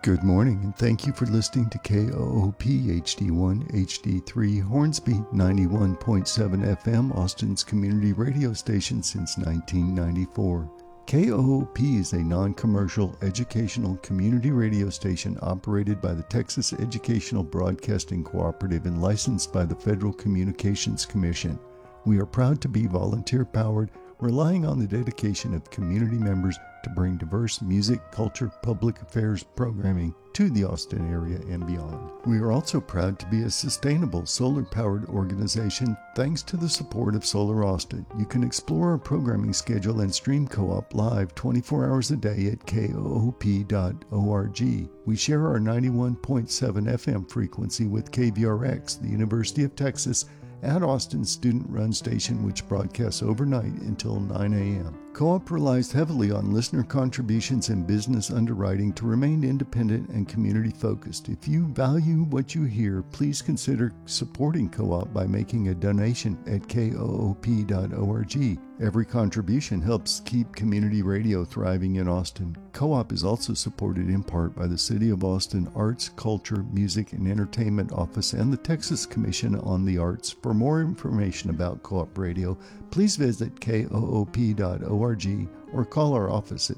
Good morning, and thank you for listening to KOOP HD1 HD3 Hornsby 91.7 FM, Austin's community radio station since 1994. KOOP is a non-commercial educational community radio station operated by the Texas Educational Broadcasting Cooperative and licensed by the Federal Communications Commission. We are proud to be volunteer-powered, relying on the dedication of community members to bring diverse music, culture, public affairs programming to the Austin area and beyond. We are also proud to be a sustainable solar-powered organization thanks to the support of Solar Austin. You can explore our programming schedule and stream Co-op live 24 hours a day at koop.org. We share our 91.7 FM frequency with KVRX, the University of Texas, at Austin's student-run station, which broadcasts overnight until 9 a.m. Co-op relies heavily on listener contributions and business underwriting to remain independent and community-focused. If you value what you hear, please consider supporting Co-op by making a donation at koop.org. Every contribution helps keep community radio thriving in Austin. Co-op is also supported in part by the City of Austin Arts, Culture, Music, and Entertainment Office and the Texas Commission on the Arts. For more information about Co-op Radio, please visit koop.org or call our office at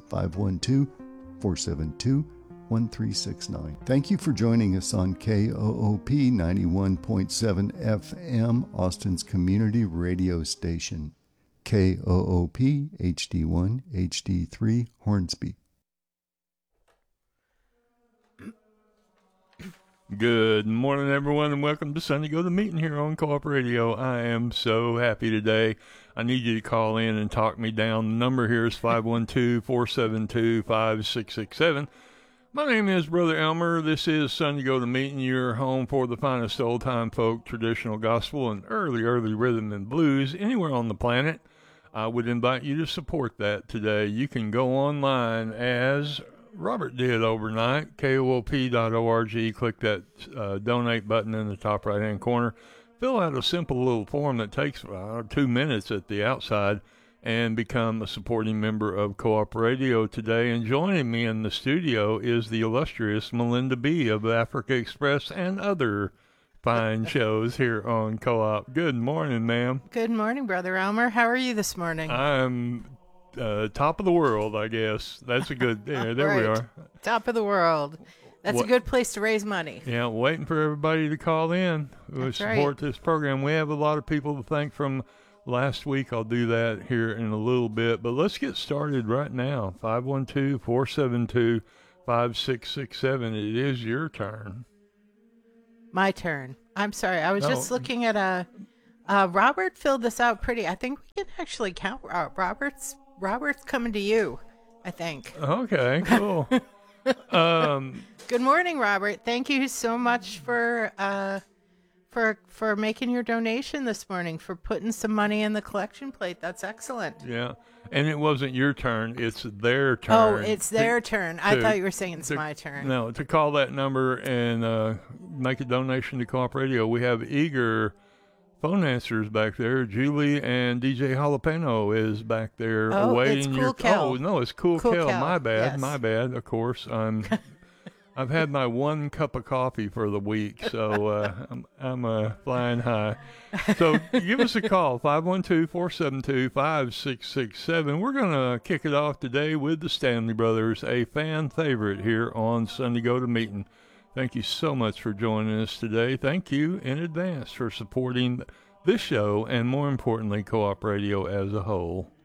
512-472-1369. Thank you for joining us on KOOP 91.7 FM, Austin's community radio station. KOOP HD1 HD3 Hornsby. Good morning, everyone, and welcome to Sunday Go to Meeting here on Co-op Radio. I am so happy today. I need you to call in and talk me down. The number here is 512-472-5667. My name is Brother Elmer. This is Sunday Go to Meeting, your home for the finest old-time folk, traditional gospel, and early rhythm and blues anywhere on the planet. I would invite you to support that today. You can go online as Robert did overnight, koop.org. Click that donate button in the top right-hand corner. Fill out a simple little form that takes 2 minutes at the outside and become a supporting member of Co-op Radio today. And joining me in the studio is the illustrious Melinda B. of Africa Express and other fine shows here on Co-op. Good morning, ma'am. Good morning, Brother Elmer. How are you this morning? I'm top of the world, I guess. That's a good, there right. We are. Top of the world. That's a good place to raise money. Yeah, waiting for everybody to call in to support this program. We have a lot of people to thank from last week. I'll do that here in a little bit. But let's get started right now. 512-472-5667. It is your turn. My turn. I'm sorry. I was just looking at Robert filled this out pretty. I think we can actually count Robert's coming to you, I think. Okay, cool. Good morning, Robert. Thank you so much for making your donation this morning, for putting some money in the collection plate. That's excellent. Yeah. And it wasn't your turn, it's their turn. Oh, it's their turn. I thought you were saying it's my turn. No, to call that number and make a donation to Co-op Radio. We have eager phone answers back there. Julie and DJ Jalapeno is back there awaiting your call. Oh, no, it's Cool Kel. My bad. Yes. My bad, of course. I've had my one cup of coffee for the week, so I'm flying high. So give us a call, 512-472-5667. We're going to kick it off today with the Stanley Brothers, a fan favorite here on Sunday Go to Meeting. Thank you so much for joining us today. Thank you in advance for supporting this show and, more importantly, Co-op Radio as a whole.